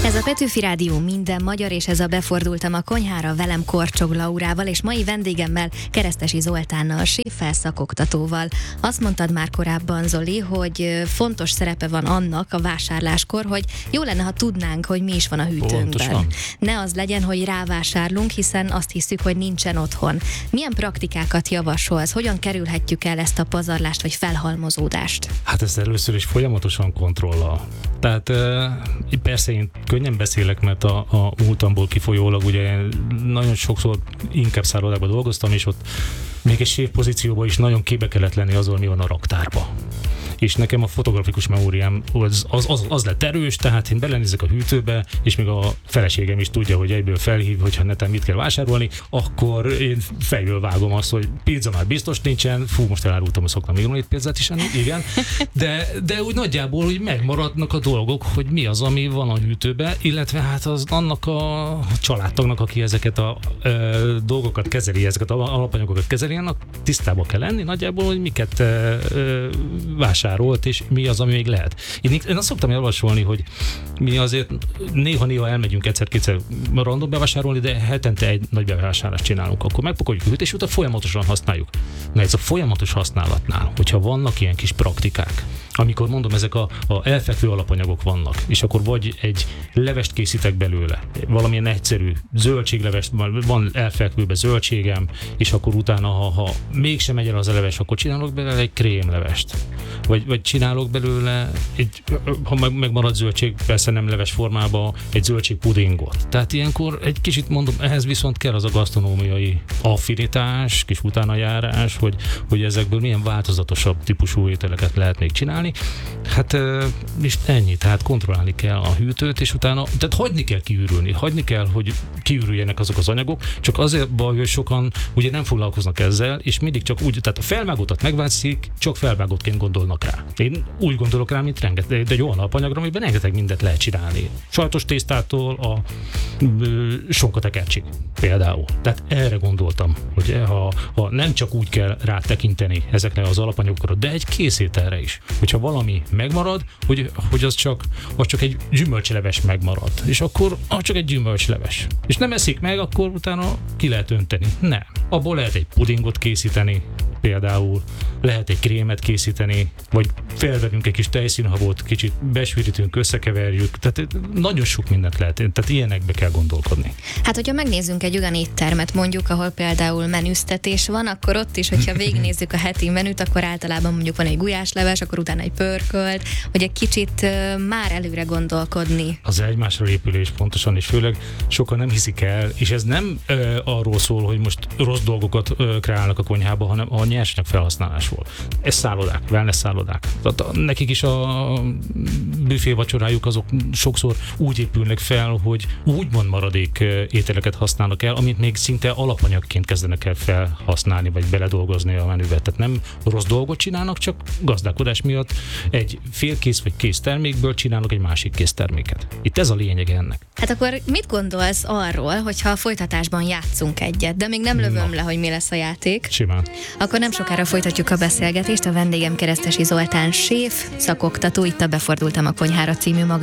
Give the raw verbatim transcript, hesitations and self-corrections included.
Ez a Petőfi Rádió minden magyar, és ez a Befordultam a konyhára, velem Korcsog Laurával, és mai vendégemmel Keresztesi Zoltánnal, séffel, szakoktatóval. Azt mondtad már korábban, Zoli, hogy fontos szerepe van annak a vásárláskor, hogy jó lenne, ha tudnánk, hogy mi is van a hűtőnkben. Pontosan. Ne az legyen, hogy rávásárlunk, hiszen azt hiszük, hogy nincsen otthon. Milyen praktikákat javasolsz? Hogyan kerülhetjük el ezt a pazarlást vagy felhalmozódást? Hát ezt először is folyamatosan kontrollal. Tehát persze én könnyen beszélek, mert a, a múltamból kifolyólag ugye nagyon sokszor inkább szállodában dolgoztam, és ott még egy séf pozícióban is nagyon képbe kellett lenni azon, mi van a raktárba. És nekem a fotografikus memóriám az, az, az, az lett erős, tehát én belenézek a hűtőbe, és még a feleségem is tudja, hogy egyből felhív, hogyha neten mit kell vásárolni, akkor én fejből vágom azt, hogy pizza már biztos nincsen, fú, most elárultam, hogy szoktam még pizzát is enni, igen, de, de úgy nagyjából úgy megmaradnak a dolgok, hogy mi az, ami van a hűtőbe, illetve hát az annak a családtagnak, aki ezeket a ö, dolgokat kezeli, ezeket a alapanyagokat kezeli, annak tisztába kell lenni nagyjából, hogy miket ö, ö, vásárol volt, és mi az, ami még lehet. Én, én azt szoktam javasolni, hogy mi azért néha-néha elmegyünk egyszer-kétszer random bevásárolni, de hetente egy nagy bevásárlást csinálunk. Akkor megpakoljuk a hűtést, és utána folyamatosan használjuk. Na ez a folyamatos használatnál, hogyha vannak ilyen kis praktikák, amikor mondom, ezek a, a elfekvő alapanyagok vannak, és akkor vagy egy levest készítek belőle, valamilyen egyszerű zöldséglevest, van elfekvőbe zöldségem, és akkor utána, ha, ha mégsem megy el az a leves, akkor csinálok belőle egy krémlevest. Vagy, vagy csinálok belőle, egy, ha megmarad zöldség, persze nem leves formában, egy zöldségpudingot. Tehát ilyenkor egy kicsit mondom, ehhez viszont kell az a gasztronómiai affinitás, kis utánajárás, hogy, hogy ezekből milyen változatosabb típusú ételeket lehet még csinálni. Hát és ennyi, tehát kontrollálni kell a hűtőt, és utána, tehát hagyni kell kiürülni, hagyni kell, hogy kiürüljenek azok az anyagok, csak azért baj, hogy sokan ugye nem foglalkoznak ezzel, és mindig csak úgy, tehát a felvágottat megváltszik, csak felvágottként gondolnak rá. Én úgy gondolok rá, mint rengeteg, de egy olyan alapanyagra, amiben rengeteg mindent lehet csinálni. Sajtos tésztától a sonkatekercsig például. Tehát erre gondoltam, hogy ha, ha nem csak úgy kell rá tekinteni ezekre az alapanyagokra, de egy készételre is. Hogyha valami megmarad, hogy, hogy az csak, az csak egy gyümölcsleves megmarad. És akkor az csak egy gyümölcsleves. És nem eszik meg, akkor utána ki lehet önteni. Nem. Abból lehet egy pudingot készíteni, például lehet egy krémet készíteni, vagy felvegyünk egy kis tejszínhabot, kicsit besűrítünk, összekeverjük, tehát nagyon sok mindent lehet, tehát ilyenekbe kell gondolkodni. Hát, hogyha megnézzünk egy olyan éttermet mondjuk, ahol például menüztetés van, akkor ott is, hogyha végignézzük a heti menüt, akkor általában mondjuk van egy gulyásleves, akkor utána egy pörkölt, hogy egy kicsit uh, már előre gondolkodni. Az egymásra épülés pontosan, és főleg sokan nem hiszik el, és ez nem uh, arról szól, hogy most rossz dolgokat uh, kreálnak a konyhába, hanem a nyersanyag felhasználásról. Ez szállodák, wellness szállodák. Tehát nekik is a büfé vacsorájuk azok sokszor úgy épülnek fel, hogy úgymond maradék ételeket használnak el, amit még szinte alapanyagként kezdenek el felhasználni, vagy beledolgozni a menübe. Tehát nem rossz dolgot csinálnak, csak gazdálkodás miatt egy félkész vagy kész termékből csinálnak egy másik kész terméket. Itt ez a lényeg ennek. Hát akkor mit gondolsz arról, hogyha a folytatásban játszunk egyet, de még nem lövöm Na. le, hogy mi lesz a játék? Simán. Akkor nem sokára folytatjuk a beszélgetést. A vendégem Keresztesi Zoltán, séf, szakoktató, itt a Befordultam a konyhára című